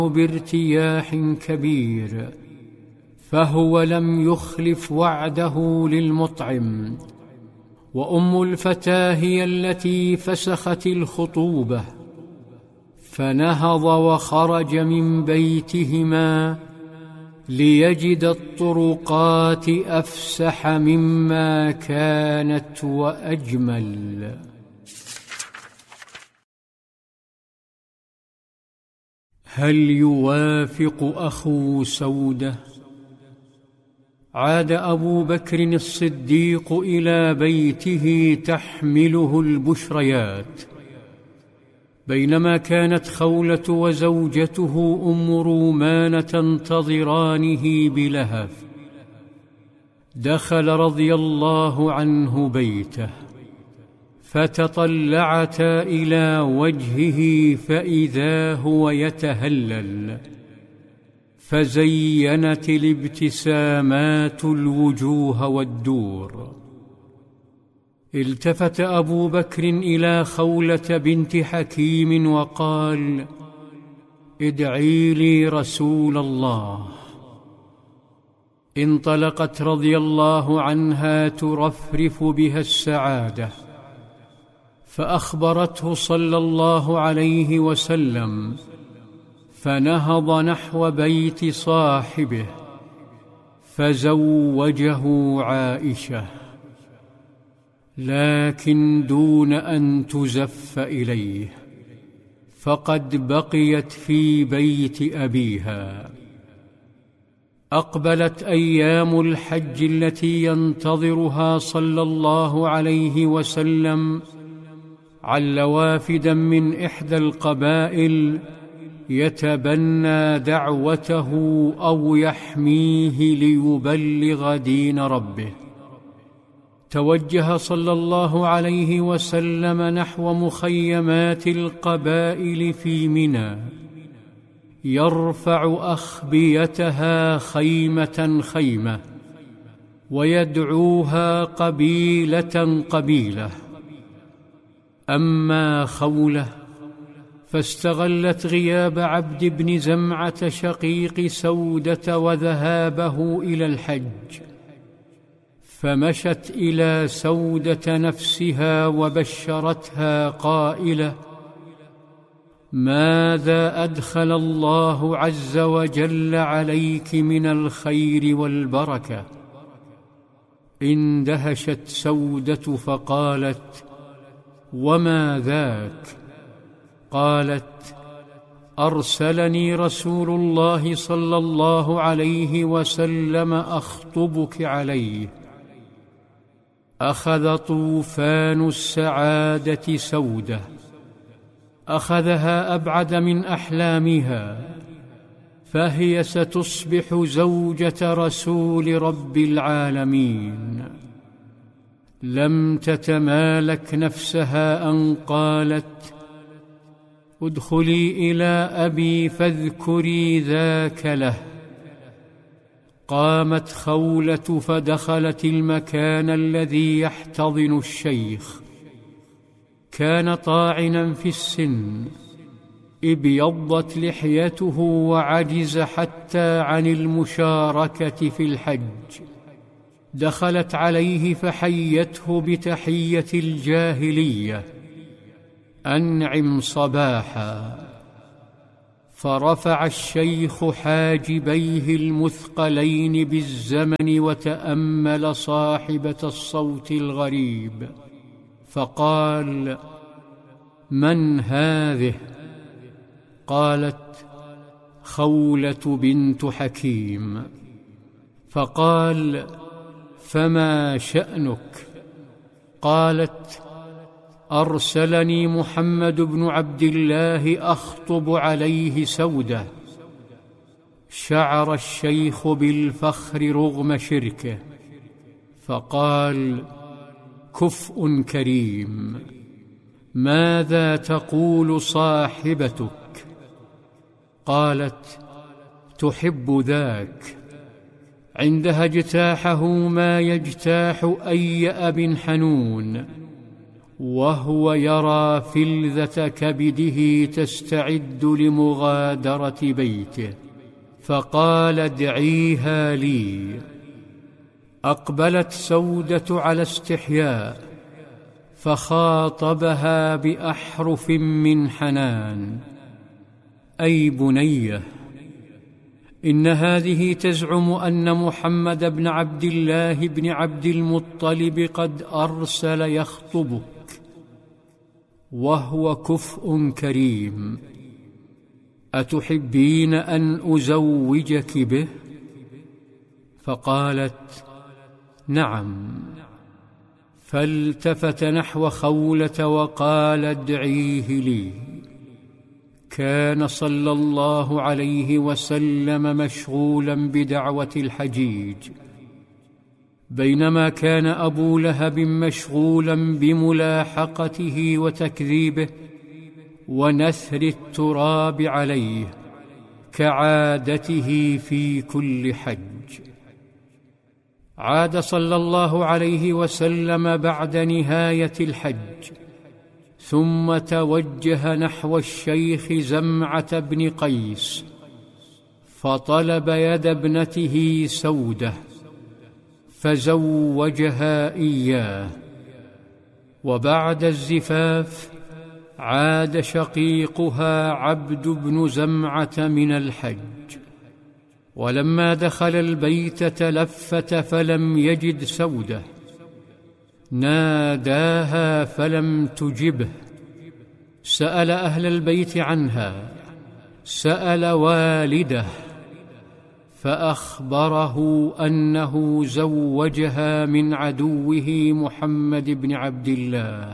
بارتياح كبير، فهو لم يخلف وعده للمطعم. وأم الفتاة هي التي فسخت الخطوبة، فنهض وخرج من بيتهما ليجد الطرقات أفسح مما كانت وأجمل. هل يوافق أخو سودة؟ عاد أبو بكر الصديق إلى بيته تحمله البشريات، بينما كانت خولة وزوجته أم رومان تنتظرانه بلهف. دخل رضي الله عنه بيته، فتطلعتا إلى وجهه فإذا هو يتهلل، فزينت الابتسامات الوجوه والدور. التفت أبو بكر إلى خولة بنت حكيم وقال: ادعي لي رسول الله. انطلقت رضي الله عنها ترفرف بها السعادة، فأخبرته صلى الله عليه وسلم، فنهض نحو بيت صاحبه فزوجه عائشة، لكن دون أن تزف إليه، فقد بقيت في بيت أبيها. أقبلت أيام الحج التي ينتظرها صلى الله عليه وسلم عل وافدا من إحدى القبائل يتبنى دعوته أو يحميه ليبلغ دين ربه. توجه صلى الله عليه وسلم نحو مخيمات القبائل في منى، يرفع أخبيتها خيمة خيمة، ويدعوها قبيلة قبيلة. أما خولة فاستغلت غياب عبد بن زمعة شقيق سودة وذهابه إلى الحج، فمشت إلى سودة نفسها وبشرتها قائلة: ماذا أدخل الله عز وجل عليك من الخير والبركة؟ اندهشت سودة فقالت: وما ذاك؟ قالت: أرسلني رسول الله صلى الله عليه وسلم أخطبك عليه. أخذ طوفان السعادة سودة، أخذها أبعد من أحلامها، فهي ستصبح زوجة رسول رب العالمين. لم تتمالك نفسها أن قالت: ادخلي إلى أبي فاذكري ذاك له. قامت خولة فدخلت المكان الذي يحتضن الشيخ. كان طاعنا في السن، ابيضت لحيته وعجز حتى عن المشاركة في الحج. دخلت عليه فحيته بتحية الجاهلية: أنعم صباحا. فرفع الشيخ حاجبيه المثقلين بالزمن وتأمل صاحبة الصوت الغريب، فقال: من هذه؟ قالت: خولة بنت حكيم. فقال: فما شأنك؟ قالت: أرسلني محمد بن عبد الله أخطب عليه سودة. شعر الشيخ بالفخر رغم شركه، فقال: كفء كريم، ماذا تقول صاحبتك؟ قالت: تحب ذاك. عندها اجتاحه ما يجتاح أي أب حنون، وهو يرى فلذة كبده تستعد لمغادرة بيته، فقال: ادعيها لي. أقبلت سودة على استحياء، فخاطبها بأحرف من حنان: أي بنيه، إن هذه تزعم أن محمد بن عبد الله بن عبد المطلب قد أرسل يخطبك، وهو كفء كريم، أتحبين أن أزوجك به؟ فقالت: نعم. فالتفت نحو خولة وقال: ادعيه لي. كان صلى الله عليه وسلم مشغولا بدعوة الحجيج، بينما كان أبو لهب مشغولا بملاحقته وتكذيبه ونثر التراب عليه كعادته في كل حج. عاد صلى الله عليه وسلم بعد نهاية الحج، ثم توجه نحو الشيخ زمعة بن قيس، فطلب يد ابنته سودة فزوجها إياه. وبعد الزفاف عاد شقيقها عبد بن زمعة من الحج، ولما دخل البيت تلفت فلم يجد سودة، ناداها فلم تجبه، سأل أهل البيت عنها، سأل والده، فأخبره أنه زوجها من عدوه محمد بن عبد الله.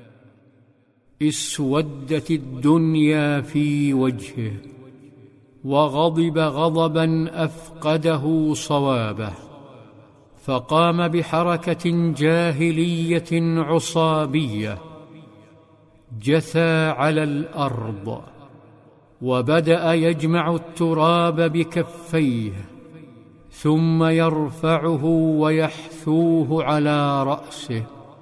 اسودت الدنيا في وجهه، وغضب غضبا أفقده صوابه، فقام بحركة جاهلية عصابية، جثى على الأرض وبدأ يجمع التراب بكفيه، ثم يرفعه ويحثوه على رأسه،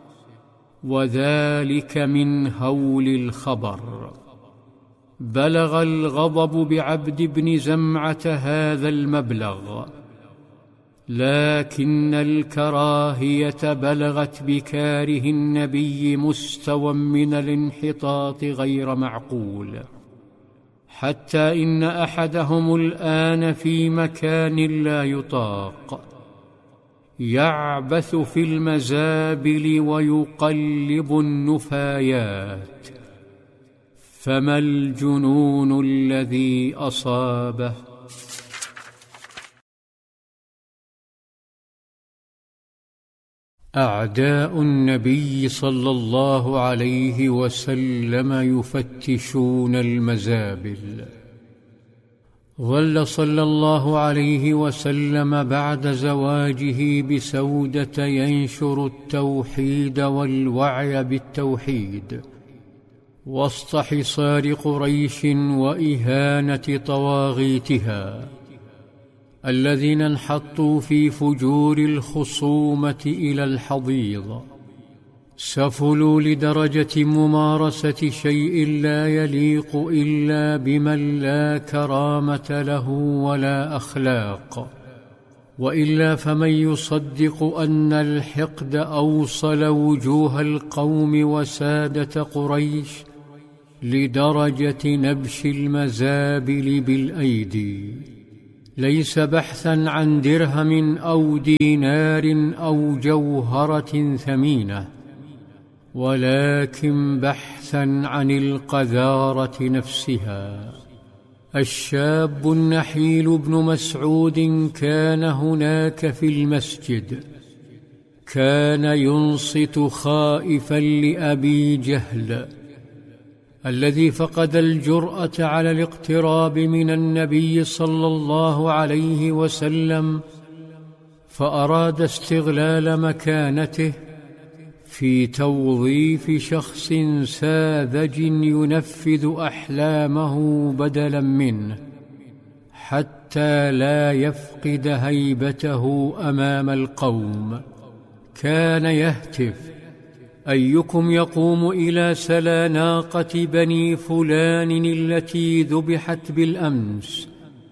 وذلك من هول الخبر. بلغ الغضب بعبد بن زمعة هذا المبلغ، لكن الكراهية بلغت بكاره النبي مستوى من الانحطاط غير معقول، حتى إن أحدهم الآن في مكان لا يطاق، يعبث في المزابل ويقلب النفايات. فما الجنون الذي أصابه؟ أعداء النبي صلى الله عليه وسلم يفتشون المزابل. ظل صلى الله عليه وسلم بعد زواجه بسودة ينشر التوحيد والوعي بالتوحيد وسط حصار قريش وإهانة طواغيتها الذين انحطوا في فجور الخصومة إلى الحضيض، سفلوا لدرجة ممارسة شيء لا يليق إلا بمن لا كرامة له ولا أخلاق، وإلا فمن يصدق أن الحقد أوصل وجوه القوم وسادة قريش لدرجة نبش المزابل بالأيدي، ليس بحثا عن درهم أو دينار أو جوهرة ثمينة، ولكن بحثا عن القذارة نفسها. الشاب النحيل بن مسعود كان هناك في المسجد، كان ينصت خائفا لأبي جهل الذي فقد الجرأة على الاقتراب من النبي صلى الله عليه وسلم، فأراد استغلال مكانته في توظيف شخص ساذج ينفذ أحلامه بدلا منه، حتى لا يفقد هيبته أمام القوم. كان يهتف: أيكم يقوم إلى سلى ناقة بني فلان التي ذبحت بالأمس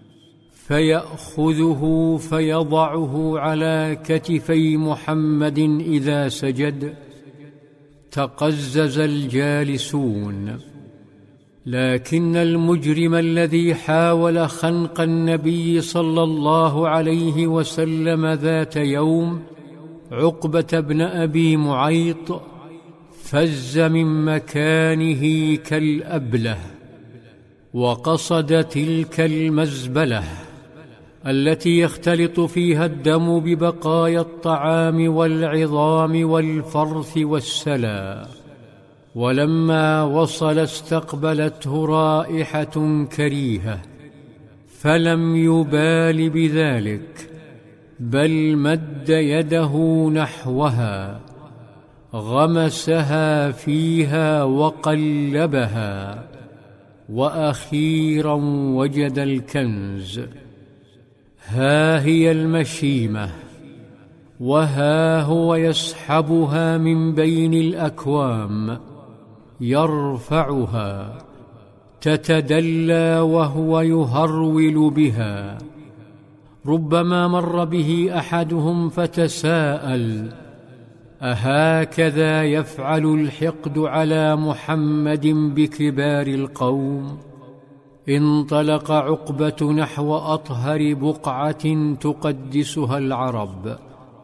فيأخذه فيضعه على كتفي محمد إذا سجد؟ تقزز الجالسون. لكن المجرم الذي حاول خنق النبي صلى الله عليه وسلم ذات يوم، عقبة بن أبي معيط، فز من مكانه كالأبله وقصد تلك المزبلة التي يختلط فيها الدم ببقايا الطعام والعظام والفرث والسلى. ولما وصل استقبلته رائحة كريهة، فلم يبال بذلك، بل مد يده نحوها، غمسها فيها وقلبها، وأخيرا وجد الكنز. ها هي المشيمة، وها هو يسحبها من بين الأكوام، يرفعها، تتدلى وهو يهرول بها. ربما مر به أحدهم فتساءل: أهكذا يفعل الحقد على محمد بكبار القوم؟ انطلق عقبة نحو أطهر بقعة تقدسها العرب،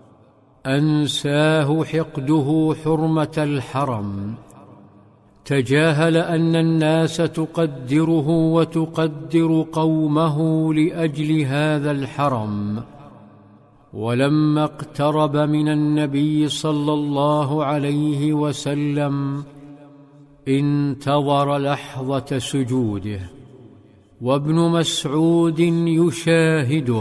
أنساه حقده حرمة الحرم، تجاهل أن الناس تقدره وتقدر قومه لأجل هذا الحرم. ولما اقترب من النبي صلى الله عليه وسلم انتظر لحظة سجوده، وابن مسعود يشاهده،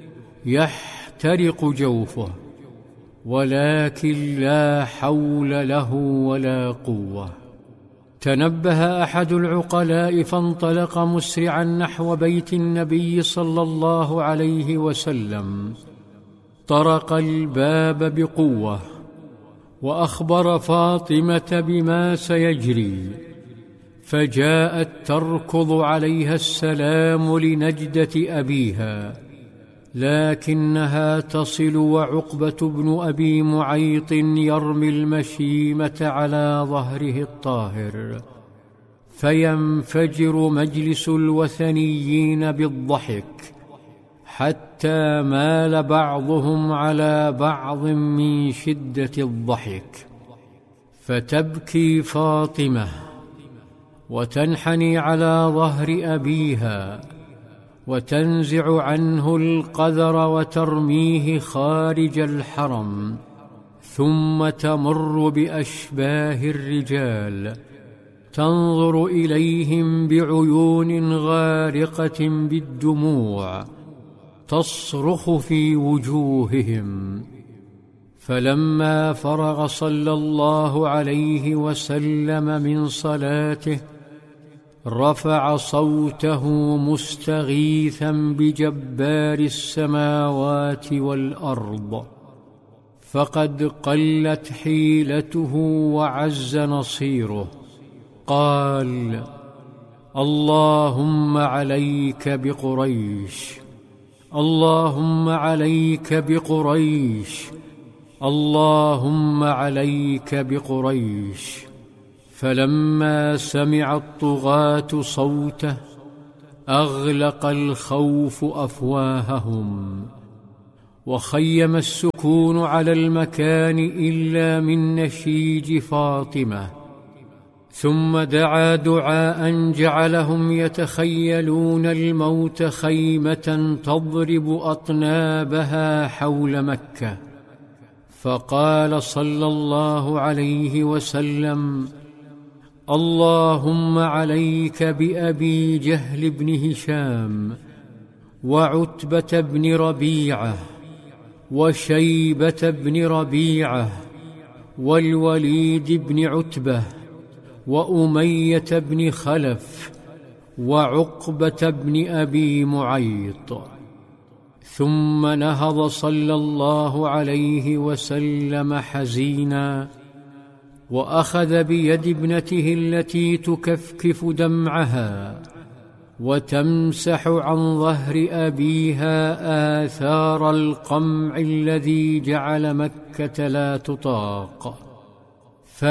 يحترق جوفه، ولكن لا حول له ولا قوة. تنبه أحد العقلاء فانطلق مسرعا نحو بيت النبي صلى الله عليه وسلم، طرق الباب بقوة وأخبر فاطمة بما سيجري، فجاءت تركض عليها السلام لنجدة أبيها، لكنها تصل وعقبة بن أبي معيط يرمي المشيمة على ظهره الطاهر، فينفجر مجلس الوثنيين بالضحك، حتى مال بعضهم على بعض من شدة الضحك. فتبكي فاطمة وتنحني على ظهر أبيها، وتنزع عنه القذر وترميه خارج الحرم، ثم تمر بأشباه الرجال، تنظر إليهم بعيون غارقة بالدموع، تصرخ في وجوههم. فلما فرغ صلى الله عليه وسلم من صلاته، رفع صوته مستغيثا بجبار السماوات والأرض، فقد قلت حيلته وعز نصيره. قال: اللهم عليك بقريش، اللهم عليك بقريش، اللهم عليك بقريش. فلما سمع الطغاة صوته أغلق الخوف أفواههم، وخيم السكون على المكان إلا من نشيج فاطمة. ثم دعا دعاء جعلهم يتخيلون الموت خيمة تضرب أطنابها حول مكة، فقال صلى الله عليه وسلم: اللهم عليك بأبي جهل بن هشام، وعتبة بن ربيعة، وشيبة بن ربيعة، والوليد بن عتبة، وأمية بن خلف، وعقبة بن أبي معيط. ثم نهض صلى الله عليه وسلم حزينا، وأخذ بيد ابنته التي تكفكف دمعها وتمسح عن ظهر أبيها آثار القمع الذي جعل مكة لا تطاق.